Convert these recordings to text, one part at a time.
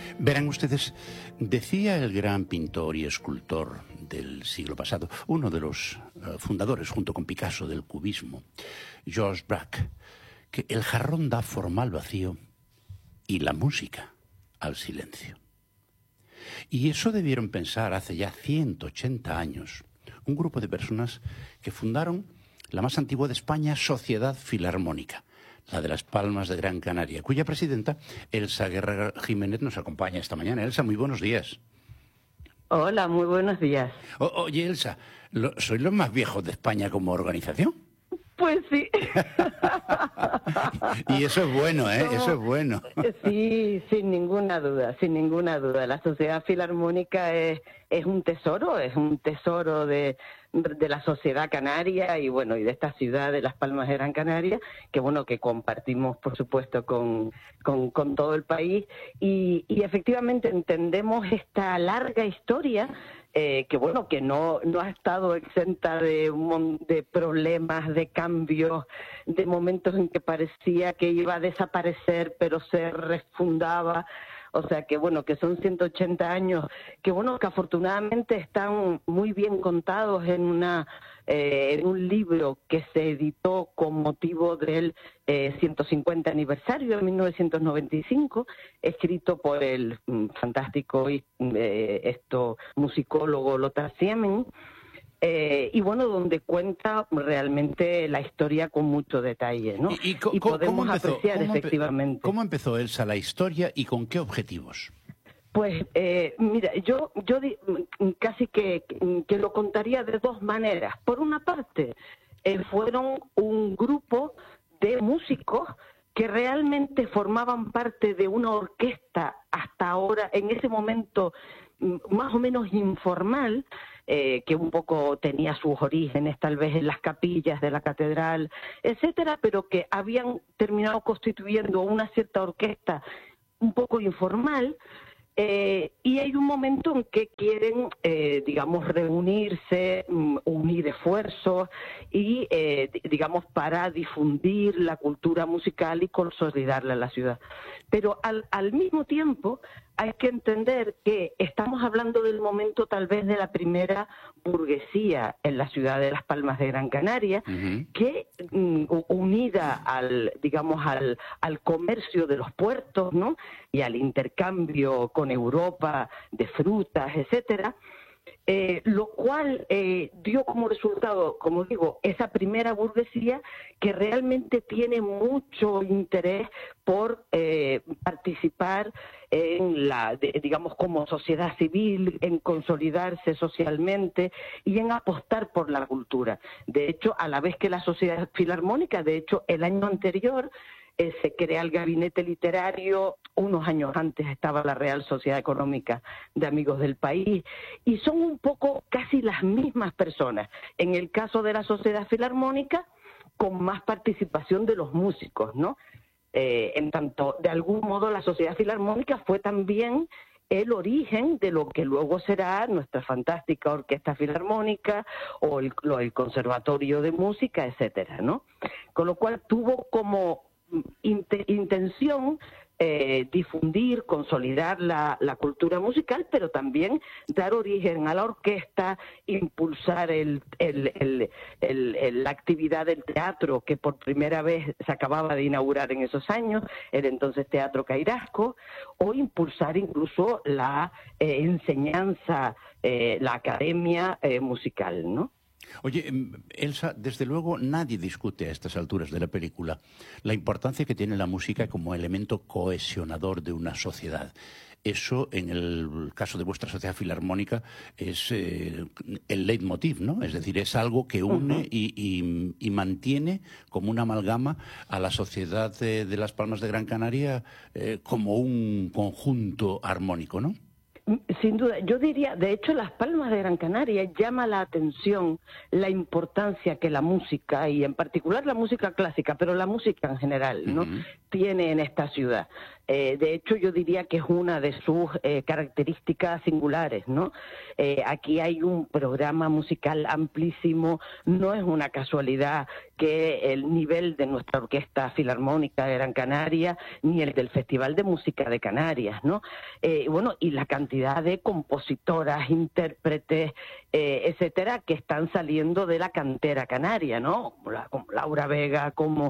Verán ustedes, decía el gran pintor y escultor del siglo pasado, uno de los fundadores, junto con Picasso, del cubismo, Georges Braque, que el jarrón da forma al vacío y la música al silencio. Y eso debieron pensar hace ya 180 años un grupo de personas que fundaron la más antigua de España, Sociedad Filarmónica, la de Las Palmas de Gran Canaria, cuya presidenta, Elsa Guerra Jiménez, nos acompaña esta mañana. Elsa, muy buenos días. Hola, muy buenos días. Oye, Elsa, ¿sois los más viejos de España como organización? Pues sí. Y eso es bueno, ¿eh? Eso es bueno. Sí, sin ninguna duda, sin ninguna duda. La Sociedad Filarmónica es un tesoro de la sociedad canaria y bueno, y de esta ciudad de Las Palmas de Gran Canaria, que bueno, que compartimos por supuesto con todo el país y efectivamente entendemos esta larga historia que bueno, que no ha estado exenta de problemas, de cambios, de momentos en que parecía que iba a desaparecer, pero se refundaba. O sea que bueno, que son 180 años, que bueno, que afortunadamente están muy bien contados en un libro que se editó con motivo del 150 aniversario de 1995, escrito por el fantástico musicólogo Lothar Siemen, y bueno, donde cuenta realmente la historia con mucho detalle, ¿no? Y podemos apreciar efectivamente. ¿Cómo empezó, Elsa, la historia y con qué objetivos? Pues mira, yo casi que lo contaría de dos maneras. Por una parte, fueron un grupo de músicos que realmente formaban parte de una orquesta hasta ahora, en ese momento más o menos informal, que un poco tenía sus orígenes tal vez en las capillas de la catedral, etcétera, pero que habían terminado constituyendo una cierta orquesta un poco informal. Y hay un momento en que quieren, digamos, reunirse, unir esfuerzos y, digamos, para difundir la cultura musical y consolidarla en la ciudad. Pero al mismo tiempo hay que entender que estamos hablando del momento tal vez de la primera burguesía en la ciudad de Las Palmas de Gran Canaria, que unida al comercio de los puertos, ¿no?, y al intercambio con Europa de frutas, etcétera, lo cual dio como resultado, como digo, esa primera burguesía que realmente tiene mucho interés por participar en digamos, como sociedad civil, en consolidarse socialmente y en apostar por la cultura. De hecho, a la vez que la Sociedad Filarmónica, de hecho, el año anterior se crea el gabinete literario, unos años antes estaba la Real Sociedad Económica de Amigos del País, y son un poco casi las mismas personas. En el caso de la Sociedad Filarmónica, con más participación de los músicos, ¿no? En tanto, de algún modo, la Sociedad Filarmónica fue también el origen de lo que luego será nuestra fantástica Orquesta Filarmónica o el Conservatorio de Música, etcétera, ¿no? Con lo cual tuvo como intención difundir, consolidar la cultura musical, pero también dar origen a la orquesta, impulsar la actividad del teatro, que por primera vez se acababa de inaugurar en esos años, el entonces Teatro Cairasco, o impulsar incluso la enseñanza, la academia musical, ¿no? Oye, Elsa, desde luego nadie discute a estas alturas de la película la importancia que tiene la música como elemento cohesionador de una sociedad. Eso, en el caso de vuestra Sociedad Filarmónica, es el leitmotiv, ¿no? Es decir, es algo que une y mantiene como una amalgama a la sociedad de Las Palmas de Gran Canaria como un conjunto armónico, ¿no? Sin duda, yo diría, de hecho, Las Palmas de Gran Canaria llama la atención la importancia que la música, y en particular la música clásica, pero la música en general, ¿no?, tiene en esta ciudad. De hecho, yo diría que es una de sus características singulares, ¿no? Aquí hay un programa musical amplísimo, no es una casualidad que el nivel de nuestra Orquesta Filarmónica de Gran Canaria ni el del Festival de Música de Canarias, ¿no? Bueno, y la cantidad de compositoras, intérpretes, etcétera, que están saliendo de la cantera canaria, ¿no? Como Laura Vega, como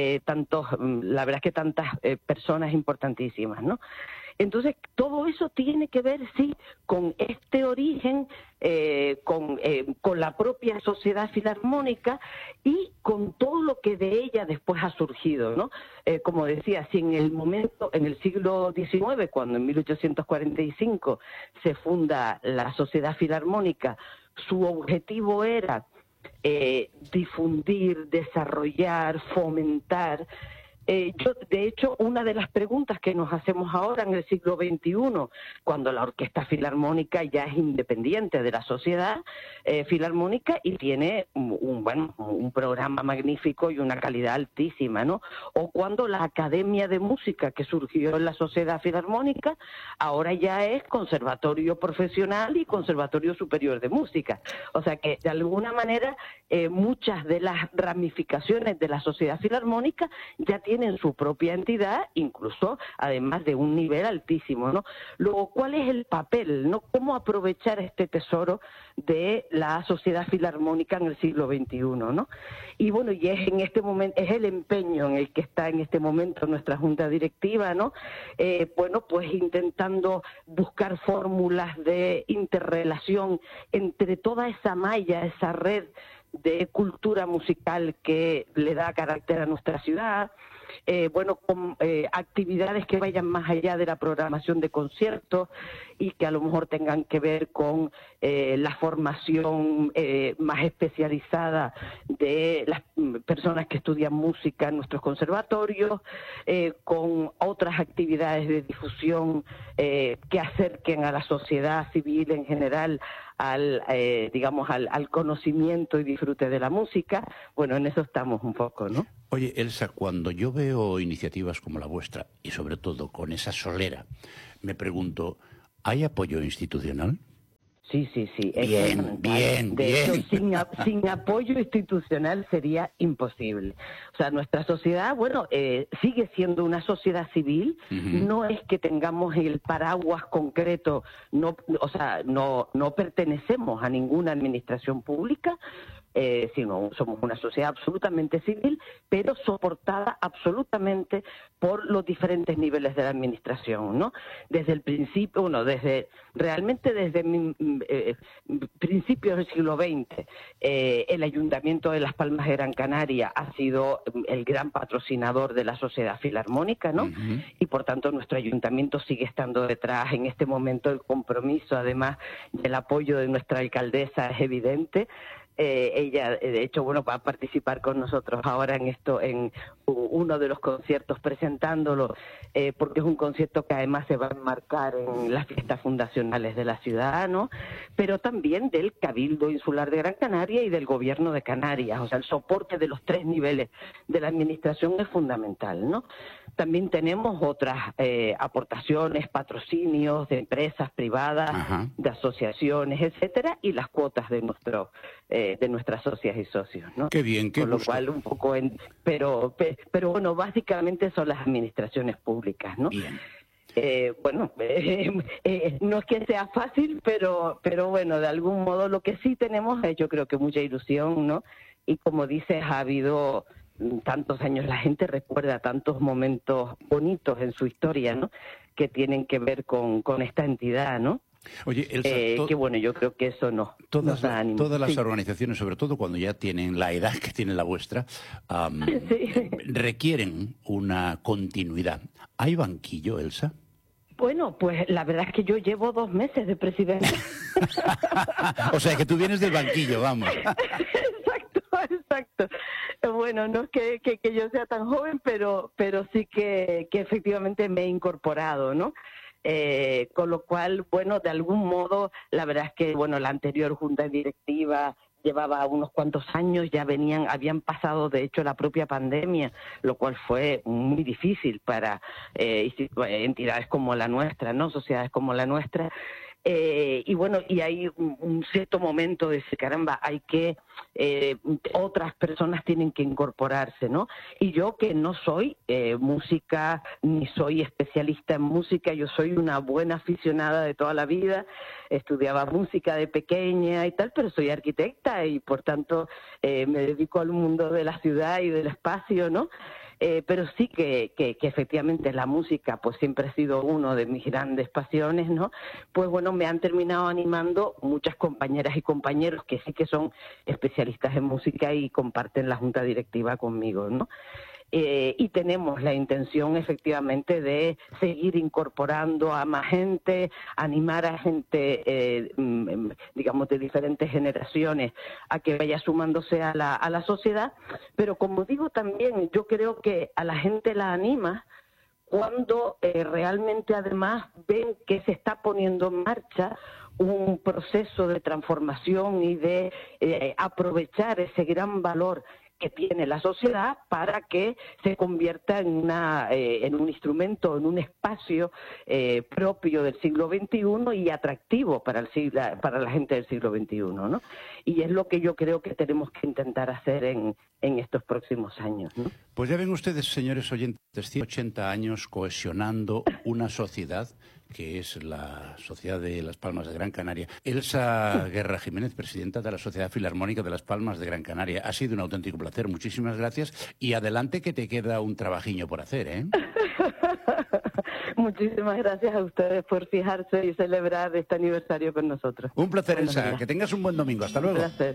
la verdad es que tantas personas importantísimas, ¿no? Entonces, todo eso tiene que ver, sí, con este origen, con la propia sociedad filarmónica y con todo lo que de ella después ha surgido, ¿no? Como decía, si en el siglo XIX, cuando en 1845 se funda la Sociedad Filarmónica, su objetivo era difundir, desarrollar, fomentar. De hecho, una de las preguntas que nos hacemos ahora en el siglo XXI, cuando la Orquesta Filarmónica ya es independiente de la sociedad filarmónica y tiene un programa magnífico y una calidad altísima, ¿no? O cuando la Academia de Música que surgió en la Sociedad Filarmónica ahora ya es Conservatorio Profesional y Conservatorio Superior de Música. O sea que, de alguna manera, muchas de las ramificaciones de la Sociedad Filarmónica ya tienen su propia entidad, incluso además de un nivel altísimo, ¿no? Luego, ¿cuál es el papel, no? ¿Cómo aprovechar este tesoro de la Sociedad Filarmónica en el siglo XXI, ¿no? Y bueno, y es en este momento, es el empeño en el que está en este momento nuestra Junta Directiva, ¿no? Bueno, pues intentando buscar fórmulas de interrelación entre toda esa malla, esa red de cultura musical que le da carácter a nuestra ciudad, con actividades que vayan más allá de la programación de conciertos y que a lo mejor tengan que ver con la formación más especializada de las personas que estudian música en nuestros conservatorios, con otras actividades de difusión que acerquen a la sociedad civil en general al conocimiento y disfrute de la música. Bueno, en eso estamos un poco, ¿no? Oye, Elsa, cuando yo veo iniciativas como la vuestra, y sobre todo con esa solera, me pregunto, ¿hay apoyo institucional? Sí. Bien. De hecho, sin apoyo institucional sería imposible. O sea, nuestra sociedad, sigue siendo una sociedad civil. No es que tengamos el paraguas concreto, no pertenecemos a ninguna administración pública, sino somos una sociedad absolutamente civil, pero soportada absolutamente por los diferentes niveles de la administración, ¿no? Desde el principio, desde principios del siglo XX, el Ayuntamiento de Las Palmas de Gran Canaria ha sido el gran patrocinador de la Sociedad Filarmónica, ¿no? Y por tanto nuestro ayuntamiento sigue estando detrás. En este momento el compromiso, además del apoyo de nuestra alcaldesa, es evidente. Ella, de hecho, va a participar con nosotros ahora en uno de los conciertos presentándolo, porque es un concierto que además se va a enmarcar en las fiestas fundacionales de la ciudad, ¿no? Pero también del Cabildo Insular de Gran Canaria y del Gobierno de Canarias. O sea, el soporte de los tres niveles de la administración es fundamental, ¿no? También tenemos otras aportaciones, patrocinios de empresas privadas, de asociaciones, etcétera, y las cuotas de nuestras socias y socios, ¿no? Qué bien, qué Con gusto. lo cual un poco pero básicamente son las administraciones públicas, ¿no? Bien. No es que sea fácil, pero de algún modo lo que sí tenemos es, yo creo que mucha ilusión, ¿no? Y como dices, ha habido tantos años, la gente recuerda tantos momentos bonitos en su historia, ¿no? Que tienen que ver con esta entidad, ¿no? Oye, Elsa, yo creo que eso todas da ánimo. Todas las organizaciones, sobre todo cuando ya tienen la edad que tiene la vuestra, requieren una continuidad. ¿Hay banquillo, Elsa? Bueno, pues la verdad es que yo llevo 2 meses de presidenta. O sea, que tú vienes del banquillo, vamos. Exacto. Bueno, no es que yo sea tan joven, pero sí que efectivamente me he incorporado, ¿no? Con lo cual, de algún modo, la verdad es que, la anterior junta directiva llevaba unos cuantos años, ya habían pasado de hecho la propia pandemia, lo cual fue muy difícil para entidades como la nuestra, ¿no? Sociedades como la nuestra. Y bueno, y hay un cierto momento de decir, caramba, hay que, otras personas tienen que incorporarse, ¿no? Y yo, que no soy música, ni soy especialista en música, yo soy una buena aficionada de toda la vida, estudiaba música de pequeña y tal, pero soy arquitecta y por tanto me dedico al mundo de la ciudad y del espacio, ¿no? Pero sí que efectivamente la música pues siempre ha sido uno de mis grandes pasiones, ¿no? Pues bueno, me han terminado animando muchas compañeras y compañeros que sí que son especialistas en música y comparten la junta directiva conmigo, ¿no? Y tenemos la intención efectivamente de seguir incorporando a más gente, animar a gente, digamos, de diferentes generaciones a que vaya sumándose a la sociedad, pero como digo también, yo creo que a la gente la anima cuando realmente además ven que se está poniendo en marcha un proceso de transformación y de aprovechar ese gran valor que tiene la sociedad para que se convierta en un instrumento, en un espacio propio del siglo XXI y atractivo para la gente del siglo XXI, ¿no? Y es lo que yo creo que tenemos que intentar hacer en estos próximos años, ¿no? Pues ya ven ustedes, señores oyentes, 180 años cohesionando una sociedad que es la Sociedad de Las Palmas de Gran Canaria. Elsa Guerra Jiménez, presidenta de la Sociedad Filarmónica de Las Palmas de Gran Canaria. Ha sido un auténtico placer, muchísimas gracias. Y adelante, que te queda un trabajiño por hacer, ¿eh? Muchísimas gracias a ustedes por fijarse y celebrar este aniversario con nosotros. Un placer, Elsa. Que tengas un buen domingo. Hasta luego. Un placer.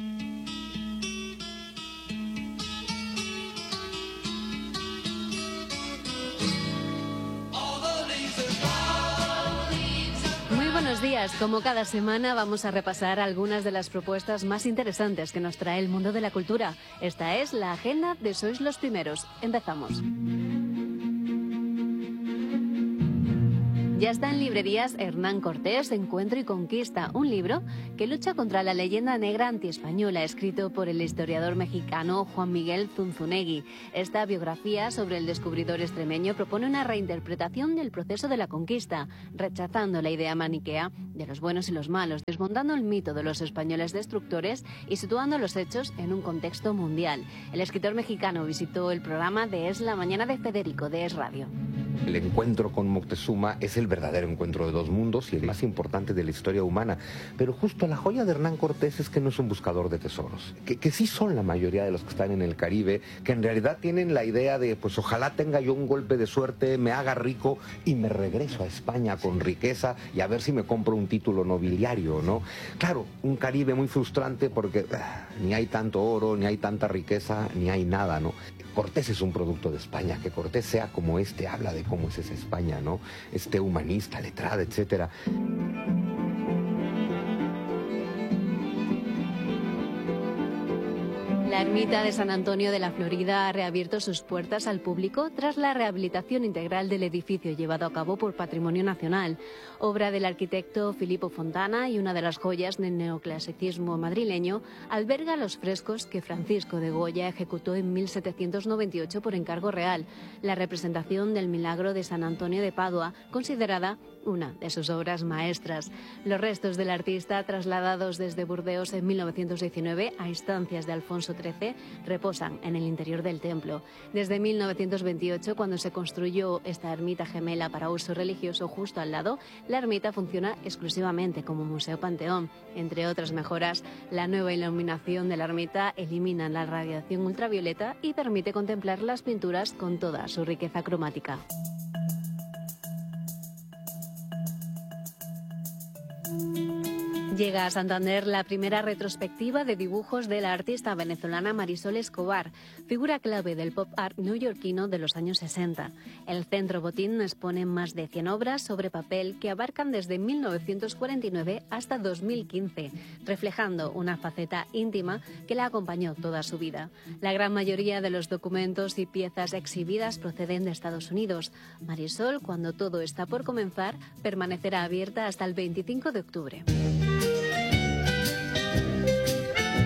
Buenos días. Como cada semana vamos a repasar algunas de las propuestas más interesantes que nos trae el mundo de la cultura. Esta es la agenda de Sois los Primeros. Empezamos. Ya está en librerías Hernán Cortés, Encuentro y Conquista, un libro que lucha contra la leyenda negra antiespañola, escrito por el historiador mexicano Juan Miguel Zunzunegui. Esta biografía sobre el descubridor extremeño propone una reinterpretación del proceso de la conquista, rechazando la idea maniquea de los buenos y los malos, desmontando el mito de los españoles destructores y situando los hechos en un contexto mundial. El escritor mexicano visitó el programa de Es la Mañana de Federico, de Es Radio. El encuentro con Moctezuma es el verdadero encuentro de dos mundos y el más importante de la historia humana. Pero justo la joya de Hernán Cortés es que no es un buscador de tesoros, que sí son la mayoría de los que están en el Caribe, que en realidad tienen la idea de, pues ojalá tenga yo un golpe de suerte, me haga rico y me regreso a España con riqueza y a ver si me compro un título nobiliario, ¿no? Claro, un Caribe muy frustrante porque ni hay tanto oro, ni hay tanta riqueza, ni hay nada, ¿no? Cortés es un producto de España, que Cortés sea como habla de cómo es esa España, ¿no? Humanista, letrada, etcétera. La ermita de San Antonio de la Florida ha reabierto sus puertas al público tras la rehabilitación integral del edificio llevado a cabo por Patrimonio Nacional, obra del arquitecto Filippo Fontana y una de las joyas del neoclasicismo madrileño. Alberga los frescos que Francisco de Goya ejecutó en 1798 por encargo real, la representación del Milagro de San Antonio de Padua, considerada una de sus obras maestras. Los restos del artista, trasladados desde Burdeos en 1919 a instancias de Alfonso XIII, reposan en el interior del templo. Desde 1928, cuando se construyó esta ermita gemela para uso religioso justo al lado, la ermita funciona exclusivamente como museo panteón. Entre otras mejoras, la nueva iluminación de la ermita elimina la radiación ultravioleta y permite contemplar las pinturas con toda su riqueza cromática. Llega a Santander la primera retrospectiva de dibujos de la artista venezolana Marisol Escobar, figura clave del pop art neoyorquino de los años 60. El Centro Botín expone más de 100 obras sobre papel que abarcan desde 1949 hasta 2015, reflejando una faceta íntima que la acompañó toda su vida. La gran mayoría de los documentos y piezas exhibidas proceden de Estados Unidos. Marisol, cuando todo está por comenzar, permanecerá abierta hasta el 25 de octubre.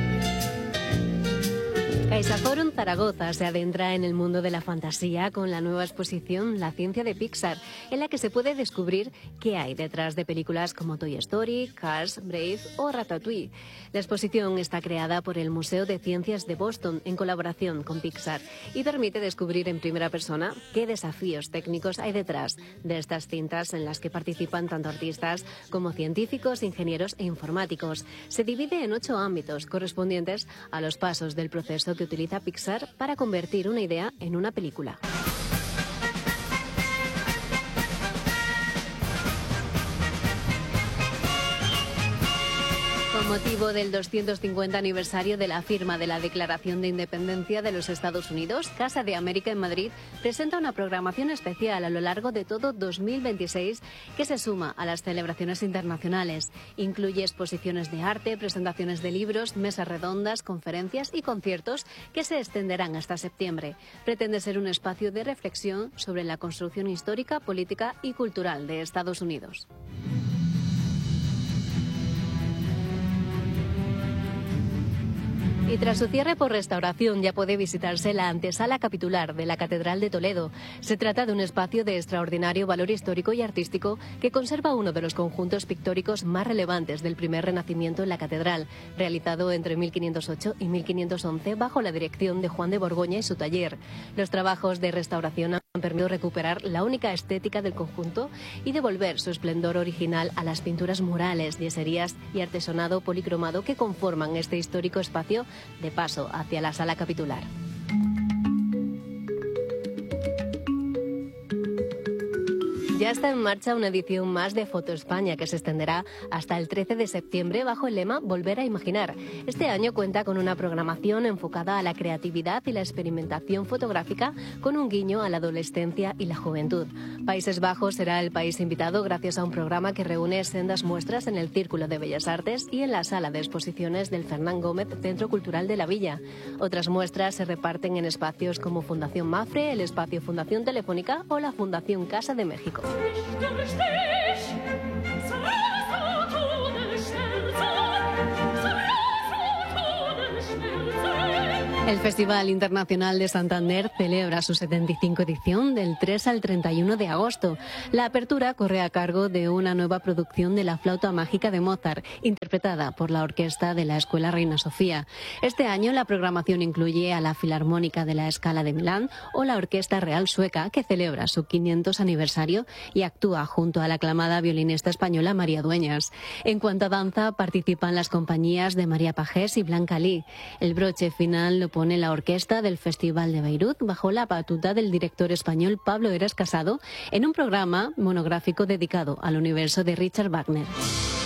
CaixaForum Zaragoza se adentra en el mundo de la fantasía con la nueva exposición La ciencia de Pixar, en la que se puede descubrir qué hay detrás de películas como Toy Story, Cars, Brave o Ratatouille. La exposición está creada por el Museo de Ciencias de Boston en colaboración con Pixar y permite descubrir en primera persona qué desafíos técnicos hay detrás de estas cintas en las que participan tanto artistas como científicos, ingenieros e informáticos. Se divide en 8 ámbitos correspondientes a los pasos del proceso que utiliza Pixar para convertir una idea en una película. Con motivo del 250 aniversario de la firma de la Declaración de Independencia de los Estados Unidos, Casa de América en Madrid presenta una programación especial a lo largo de todo 2026 que se suma a las celebraciones internacionales. Incluye exposiciones de arte, presentaciones de libros, mesas redondas, conferencias y conciertos que se extenderán hasta septiembre. Pretende ser un espacio de reflexión sobre la construcción histórica, política y cultural de Estados Unidos. Y tras su cierre por restauración ya puede visitarse la antesala capitular de la Catedral de Toledo. Se trata de un espacio de extraordinario valor histórico y artístico que conserva uno de los conjuntos pictóricos más relevantes del primer Renacimiento en la catedral, realizado entre 1508 y 1511 bajo la dirección de Juan de Borgoña y su taller. Los trabajos de restauración han permitido recuperar la única estética del conjunto y devolver su esplendor original a las pinturas murales, yeserías y artesonado policromado que conforman este histórico espacio de paso hacia la sala capitular. Ya está en marcha una edición más de Foto España que se extenderá hasta el 13 de septiembre bajo el lema Volver a Imaginar. Este año cuenta con una programación enfocada a la creatividad y la experimentación fotográfica con un guiño a la adolescencia y la juventud. Países Bajos será el país invitado gracias a un programa que reúne sendas muestras en el Círculo de Bellas Artes y en la sala de exposiciones del Fernán Gómez Centro Cultural de la Villa. Otras muestras se reparten en espacios como Fundación Mafre, el espacio Fundación Telefónica o la Fundación Casa de México. El Festival Internacional de Santander celebra su 75 edición del 3 al 31 de agosto. La apertura corre a cargo de una nueva producción de La Flauta Mágica de Mozart, interpretada por la orquesta de la Escuela Reina Sofía. Este año la programación incluye a la Filarmónica de la Scala de Milán o la Orquesta Real Sueca, que celebra su 500 aniversario y actúa junto a la aclamada violinista española María Dueñas. En cuanto a danza, participan las compañías de María Pajés y Blanca Lee. El broche final lo pone la orquesta del Festival de Beirut bajo la batuta del director español Pablo Eras Casado en un programa monográfico dedicado al universo de Richard Wagner.